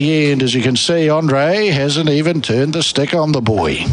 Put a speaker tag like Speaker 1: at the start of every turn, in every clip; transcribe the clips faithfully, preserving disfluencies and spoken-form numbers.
Speaker 1: And as you can see, Andre hasn't even turned the stick on the boy.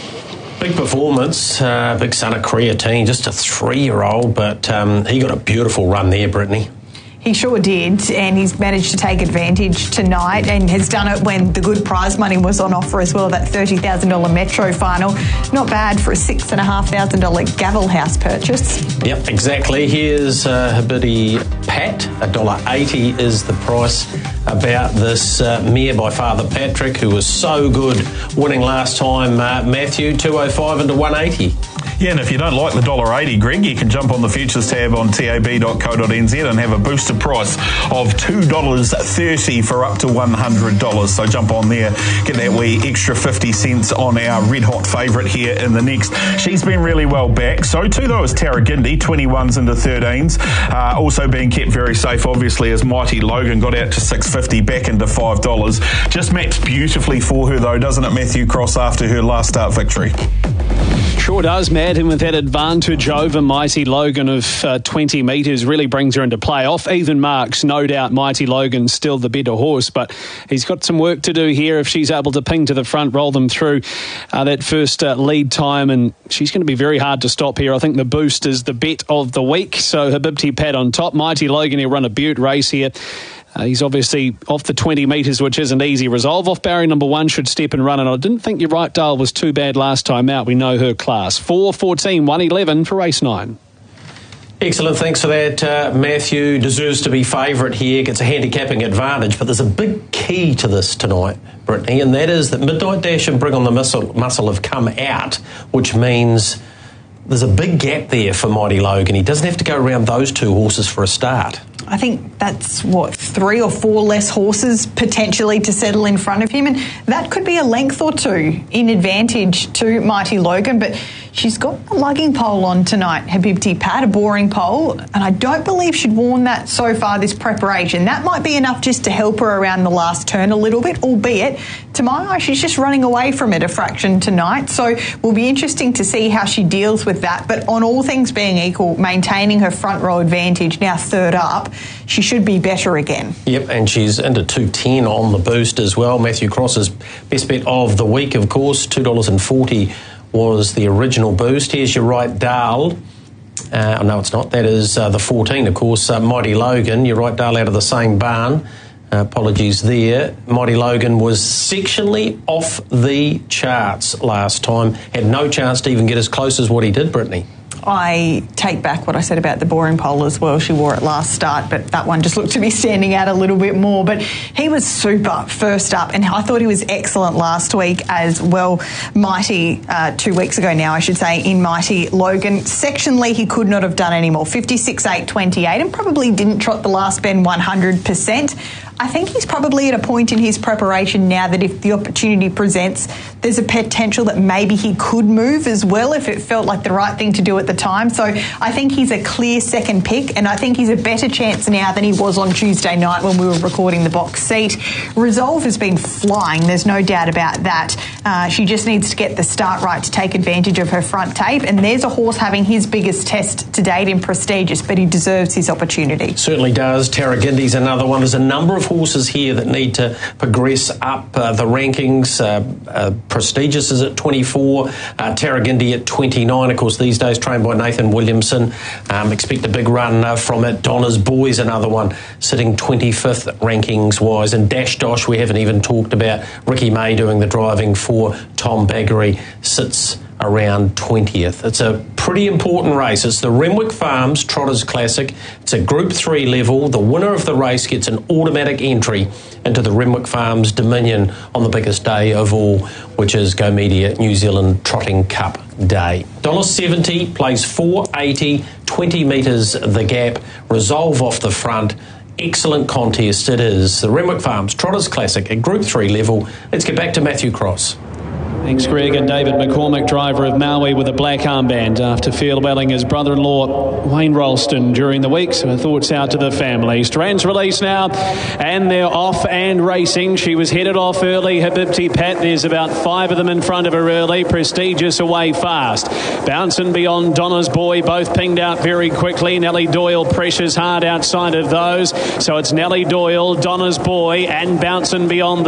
Speaker 2: Big performance, uh, big son of creatine, just a three-year-old, but um, he got a beautiful run there, Brittany.
Speaker 3: He sure did, and he's managed to take advantage tonight and has done it when the good prize money was on offer as well, that thirty thousand dollars Metro final. Not bad for a six thousand five hundred dollars Gavel House purchase.
Speaker 2: Yep, exactly. Here's uh, Habidi Pat. one dollar eighty is the price about this uh, mare by Father Patrick, who was so good winning last time. Uh, Matthew, two oh five into one eighty.
Speaker 4: Yeah, and if you don't like the one dollar eighty, Greg, you can jump on the futures tab on tab dot co dot n z and have a boosted price of two dollars thirty for up to one hundred dollars. So jump on there, get that wee extra fifty cents on our red hot favourite here in the next. She's been really well back. So too, though, is Tarragindi, twenty-ones into thirteens. Uh, also being kept very safe, obviously, as Mighty Logan got out to six fifty, back into five dollars. Just matched beautifully for her, though, doesn't it, Matthew Cross, after her last start victory?
Speaker 5: Sure does, Matt, and with that advantage over Mighty Logan of uh, twenty metres really brings her into play. Off even marks, no doubt Mighty Logan's still the better horse, but he's got some work to do here if she's able to ping to the front, roll them through uh, that first uh, lead time, and she's going to be very hard to stop here. I think the boost is the bet of the week, so Habibti Pat on top. Mighty Logan, he'll run a beaut race here. Uh, he's obviously off the twenty metres, which isn't easy. Resolve off barrier number one should step and run, and I didn't think your right Dale was too bad last time out. We know her class. four fourteen, one eleven for race nine.
Speaker 2: Excellent, thanks for that, uh, Matthew. Deserves to be favourite here, gets a handicapping advantage, but there's a big key to this tonight, Brittany, and that is that Midnight Dash and Bring on the Muscle, muscle have come out, which means there's a big gap there for Mighty Logan. He doesn't have to go around those two horses for a start.
Speaker 3: I think that's, what, three or four less horses potentially to settle in front of him, and that could be a length or two in advantage to Mighty Logan, but she's got a lugging pole on tonight, Habibti Pat, a boring pole, and I don't believe she'd worn that so far this preparation. That might be enough just to help her around the last turn a little bit, albeit, to my eye, she's just running away from it a fraction tonight, so will be interesting to see how she deals with that, but on all things being equal, maintaining her front row advantage, now third up, she should be better again.
Speaker 2: Yep, and she's into two ten on the boost as well. Matthew Cross's best bet of the week, of course, two dollars forty was the original boost. Here's your right Dale. Uh, no, it's not. That is uh, the fourteen, of course, uh, Mighty Logan. Your right Dale out of the same barn. Uh, apologies there. Mighty Logan was sectionally off the charts last time. Had no chance to even get as close as what he did, Brittany.
Speaker 3: I take back what I said about the boring pole as well. She wore it last start, but that one just looked to be standing out a little bit more. But he was super first up, and I thought he was excellent last week as well. Mighty, uh, two weeks ago now, I should say, in Mighty Logan. Sectionally, he could not have done any more. fifty-six eight twenty-eight, and probably didn't trot the last bend one hundred percent. I think he's probably at a point in his preparation now that if the opportunity presents, there's a potential that maybe he could move as well if it felt like the right thing to do at the time. So I think he's a clear second pick, and I think he's a better chance now than he was on Tuesday night when we were recording the box seat. Resolve has been flying, there's no doubt about that. Uh, she just needs to get the start right to take advantage of her front tape, and there's a horse having his biggest test to date in Prestigious, but he deserves his opportunity.
Speaker 2: Certainly does. Tarragindi's another one. There's a number of horses here that need to progress up uh, the rankings. Uh, uh, Prestigious is at twenty-four, uh, Tarragindi at twenty-nine. Of course, these days trained by Nathan Williamson. Um, expect a big run uh, from it. Donna's Boy's another one, sitting twenty-fifth rankings-wise. And Dash Dosh, we haven't even talked about. Ricky May doing the driving for Tom Baggery, sits around twentieth. It's a pretty important race. It's the Renwick Farms Trotters Classic. It's a Group three level. The winner of the race gets an automatic entry into the Renwick Farms Dominion on the biggest day of all, which is Go Media New Zealand Trotting Cup Day. one dollar seventy, plays four eighty, twenty metres the gap, Resolve off the front. Excellent contest it is. The Renwick Farms Trotters Classic at Group three level. Let's get back to Matthew Cross.
Speaker 5: Thanks, Greg. And David McCormick, driver of Maui, with a black armband after farewelling his brother-in-law Wayne Ralston during the week. So our thoughts out to the family. Strand's released now, and they're off and racing. She was headed off early. Habibti Pat, there's about five of them in front of her early. Prestigious away fast. Bouncing beyond Donna's Boy, both pinged out very quickly. Nellie Doyle pressures hard outside of those. So it's Nellie Doyle, Donna's Boy, and Bouncing beyond